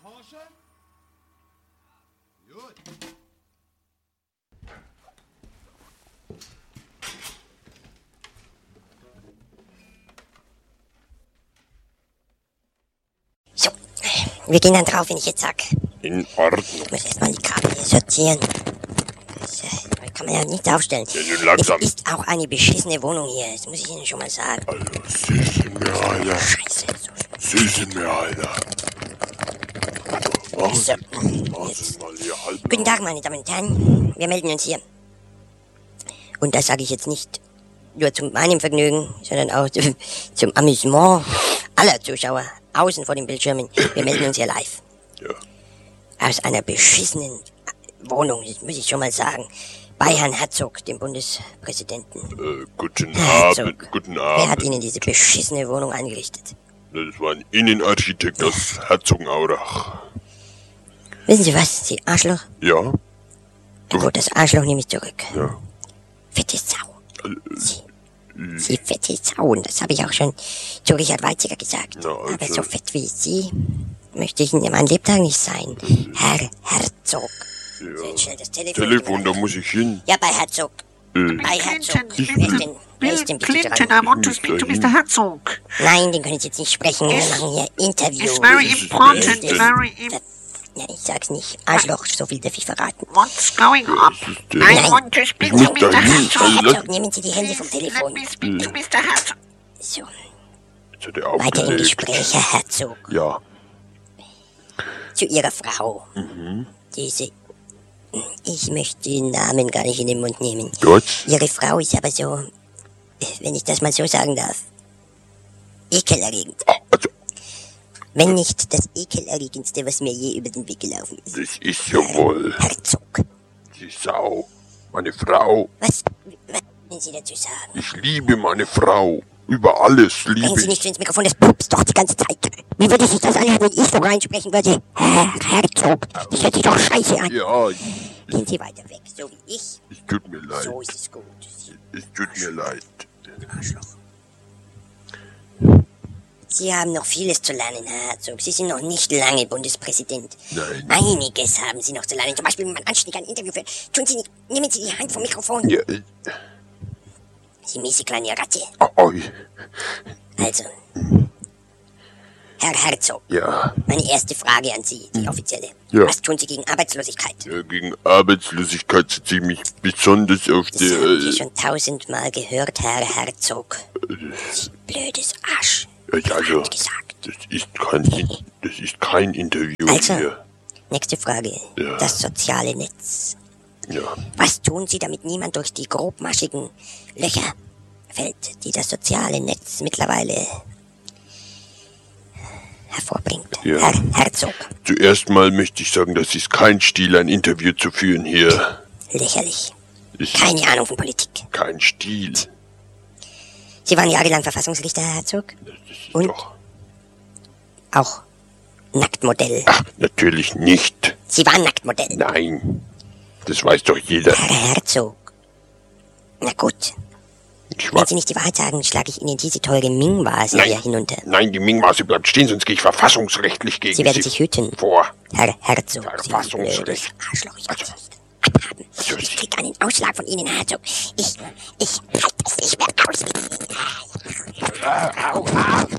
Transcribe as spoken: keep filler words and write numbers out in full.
Porsche? Gut. So, wir gehen dann drauf, wenn ich jetzt sag. In Ordnung. Ich muss erstmal die Kabel hier sortieren. Das äh, kann man ja nicht aufstellen. Ja, nun langsam. Es ist auch eine beschissene Wohnung hier, das muss ich Ihnen schon mal sagen. Also, Sie sind mir, Alter. Scheiße. So, Sie sind mir, Alter. Machen so. Sie, machen Sie mal hier halb. Guten Tag, meine Damen und Herren. Wir melden uns hier. Und das sage ich jetzt nicht nur zu meinem Vergnügen, sondern auch zum Amüsement aller Zuschauer außen vor den Bildschirmen. Wir melden uns hier live. Ja. Aus einer beschissenen Wohnung, das muss ich schon mal sagen. Bei Herrn Herzog, dem Bundespräsidenten. Äh, guten Herzog. Abend, guten Wer hat Abend. Ihnen diese beschissene Wohnung eingerichtet? Das war ein Innenarchitekt aus Herzogenaurach. Wissen Sie was, Sie Arschloch? Ja? Na gut, das Arschloch nehme ich zurück. Ja. Fette Sau. Äh, Sie, Sie fette Sau, und das habe ich auch schon zu Richard Weizsäcker gesagt. Na, also- Aber so fett wie Sie möchte ich in meinem Lebtag nicht sein. Herr Herzog. So, jetzt schnell das Telefon. Telefon, da muss ich hin. Ja, bei Herzog. Äh, Bei Herzog. Ich Wer ist will- denn, wer ist denn bitte Clinton, dran? I want to Ich speak muss to da Mister hin. Herzog. Nein, den können Sie jetzt nicht sprechen. Wir It's- machen hier Interview. It's very Das ist- important, das ist- very im- Ja, ich sag's nicht. Arschloch, so viel darf ich verraten. What's going on? ist, äh, I Nein. want to speak Ich to muss da Mister hin. Herzog. Also, Herzog, nehmen Sie die Hände vom Please, let Telefon. me speak to Mister Herzog. So, Jetzt hat er weiter im aufgelegt. Gespräch, Herr Herzog. Ja. Zu Ihrer Frau. Diese... Ich möchte den Namen gar nicht in den Mund nehmen. Gut. Ihre Frau ist aber so, wenn ich das mal so sagen darf, ekelerregend. Ah, also, Wenn nicht das ekelerregendste, was mir je über den Weg gelaufen ist. das ist ja wohl Herzog. die Sau. Meine Frau. Was, was wollen Sie dazu sagen? Ich liebe meine Frau. Über alles liebe Reden Sie ich. nicht so ins Mikrofon, das pupst doch die ganze Zeit. Wie würde sich das anhören, wenn ich so reinsprechen würde? Herr Herzog, das hört sich doch scheiße an. Ja, Gehen Sie weiter weg, so wie ich. es tut mir leid. So ist es gut. Es tut mir leid. Arschloch. Sie haben noch vieles zu lernen, Herr Herzog. Sie sind noch nicht lange Bundespräsident. Nein. Einiges haben Sie noch zu lernen. Zum Beispiel, wie man anständig ein Interview führt. Tun Sie nicht, nehmen Sie die Hand vom Mikrofon. Ja, äh, Sie miese kleine Ratte. oh, oh, Also, Herr Herzog, ja, meine erste Frage an Sie, die offizielle. Ja. Was tun Sie gegen Arbeitslosigkeit? ja, gegen Arbeitslosigkeit setze ich mich besonders auf Das der... haben Sie Äh, schon tausendmal gehört, Herr Herzog. Sie blödes Arsch. äh, also, Hat gesagt. das ist kein, In- das ist kein Interview Also. hier. Nächste Frage. Ja. Das soziale Netz. Ja, Was tun Sie, damit niemand durch die grobmaschigen Löcher fällt, die das soziale Netz mittlerweile hervorbringt? Ja. Herr Herzog, zuerst mal möchte ich sagen, das ist kein Stil, ein Interview zu führen hier. lächerlich. Es ist Keine Ahnung von Politik. kein Stil. Sie waren jahrelang Verfassungsrichter, Herr Herzog? Das ist Und? doch... Auch Nacktmodell. Ach, natürlich nicht. Sie waren Nacktmodell. Nein. Das weiß doch jeder. Herr Herzog. Na gut. Ich Wenn war... Sie nicht die Wahrheit sagen, schlage ich Ihnen diese teure Ming-Vase Nein. hier hinunter. Nein, die Ming-Maße bleibt stehen, sonst gehe ich verfassungsrechtlich gegen Sie werden sich hüten. vor. Herr Herzog, Sie Verfassungsrecht. blödes Arschloch, ich muss nicht abhaben. Ich krieg einen Ausschlag von Ihnen, Herzog. Ich, ich, halt es nicht mehr aus.